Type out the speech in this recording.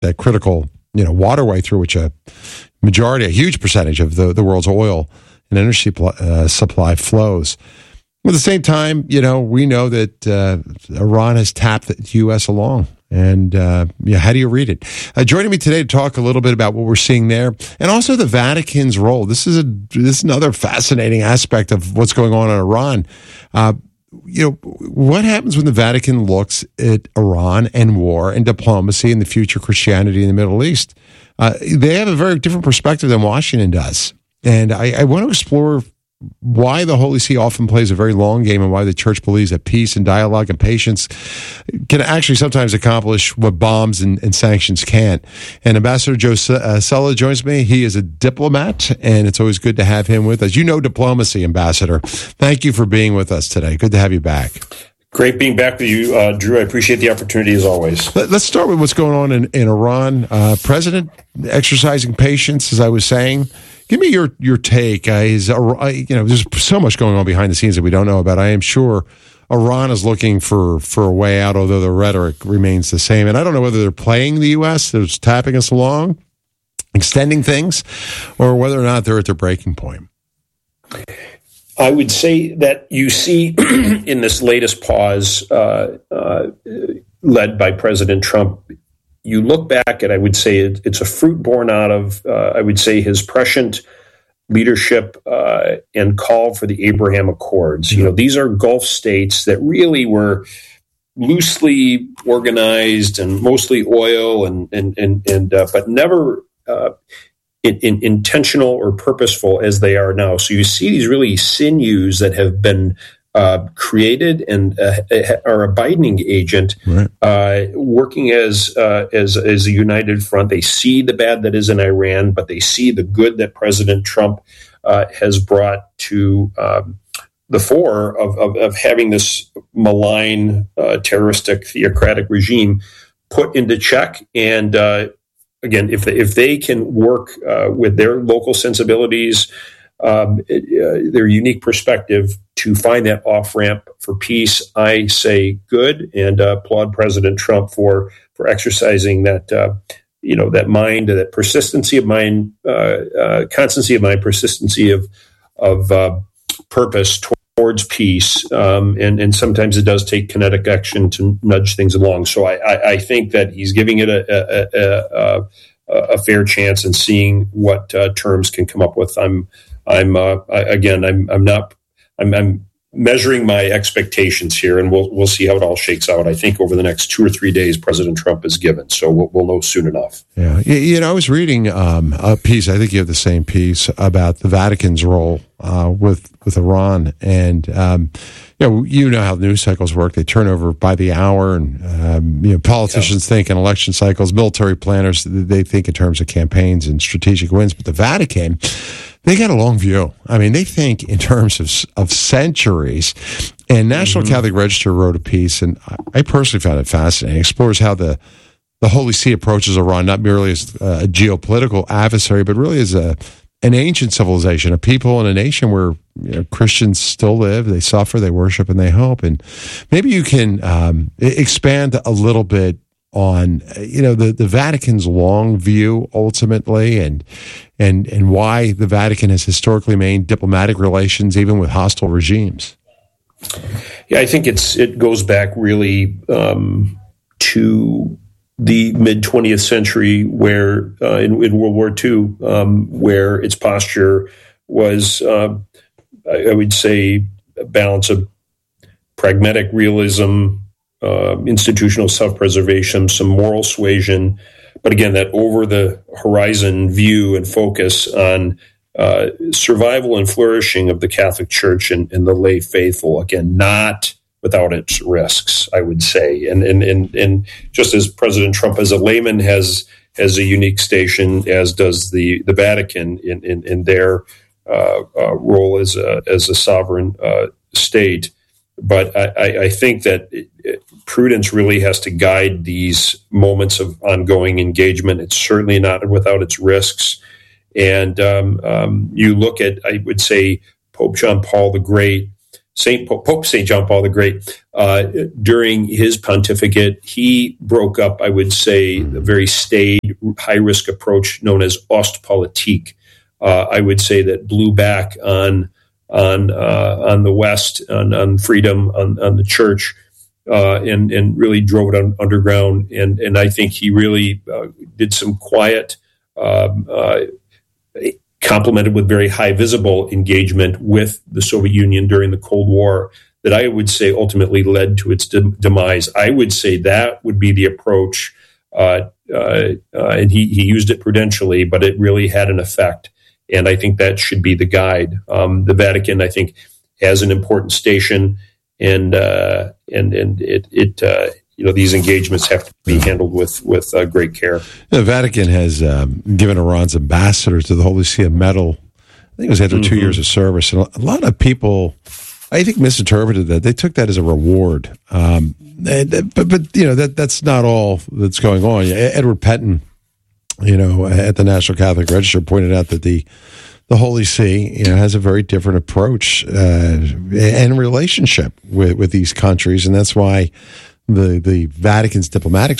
that critical, waterway through which a huge percentage of the world's oil and energy supply flows. At the same time, we know that Iran has tapped the U.S. along. And how do you read it? Joining me today to talk a little bit about what we're seeing there, and also the Vatican's role. This is another fascinating aspect of what's going on in Iran. What happens when the Vatican looks at Iran and war and diplomacy and the future Christianity in the Middle East? They have a very different perspective than Washington does. And I want to explore why the Holy See often plays a very long game and why the church believes that peace and dialogue and patience can actually sometimes accomplish what bombs and sanctions can't. And Ambassador Joe Cella joins me. He is a diplomat, and it's always good to have him with us. You know diplomacy, Ambassador. Thank you for being with us today. Good to have you back. Great being back with you, Drew. I appreciate the opportunity as always. Let's start with what's going on in Iran. President exercising patience, as I was saying. Give me your take. There's so much going on behind the scenes that we don't know about. I am sure Iran is looking for a way out, although the rhetoric remains the same. And I don't know whether they're playing the U.S., they're just tapping us along, extending things, or whether or not they're at their breaking point. I would say that you see in this latest pause led by President Trump, you look back and I would say it's a fruit born out of, I would say, his prescient leadership and call for the Abraham Accords. These are Gulf states that really were loosely organized and mostly oil but never intentional or purposeful as they are now. So you see these really sinews that have been created and are a binding agent, right, working as a united front. They see the bad that is in Iran, but they see the good that President Trump has brought to the fore of having this malign, terroristic, theocratic regime put into check. And again, if they can work with their local sensibilities, their unique perspective to find that off-ramp for peace, I say good, and applaud President Trump for exercising that, that mind, that persistency of mind, constancy of mind, persistency of purpose towards peace. And sometimes it does take kinetic action to nudge things along. So I think that he's giving it a fair chance and seeing what terms can come up with. I'm measuring my expectations here, and we'll see how it all shakes out. I think over the next 2 or 3 days, President Trump is given, so we'll know soon enough. Yeah, I was reading a piece. I think you have the same piece about the Vatican's role with Iran, and you know how news cycles work. They turn over by the hour, and politicians think in election cycles. Military planners, they think in terms of campaigns and strategic wins. But the Vatican, they got a long view. I mean, they think in terms of centuries. And National Catholic Register wrote a piece, and I personally found it fascinating. It explores how the Holy See approaches Iran not merely as a geopolitical adversary, but really as an ancient civilization, a people and a nation where Christians still live, they suffer, they worship, and they hope. And maybe you can expand a little bit on the Vatican's long view ultimately, and why the Vatican has historically maintained diplomatic relations even with hostile regimes. Yeah, I think it goes back really to the mid 20th century, where in World War II, where its posture was, I would say, a balance of pragmatic realism, institutional self-preservation, some moral suasion, but again, that over-the-horizon view and focus on survival and flourishing of the Catholic Church and the lay faithful. Again, not without its risks, I would say. And just as President Trump, as a layman, has a unique station, as does the Vatican in their role as a sovereign state. But I think that prudence really has to guide these moments of ongoing engagement. It's certainly not without its risks. And you look at, I would say, Pope John Paul the Great Pope St. John Paul the Great, during his pontificate, he broke up, I would say, a very staid, high-risk approach known as Ostpolitik. I would say that blew back on the West, on freedom, on the church, and really drove it underground. And I think he really did some quiet, complemented with very high visible engagement with the Soviet Union during the Cold War that I would say ultimately led to its demise. I would say that would be the approach, and he used it prudentially, but it really had an effect. And I think that should be the guide. The Vatican, I think, has an important station, and these engagements have to be handled with great care. The Vatican has given Iran's ambassador to the Holy See a medal. I think it was after 2 years of service, and a lot of people, I think, misinterpreted that. They took that as a reward, but that's not all that's going on. Edward Pettin, at the National Catholic Register, pointed out that the Holy See, has a very different approach and relationship with these countries, and that's why the Vatican's diplomatic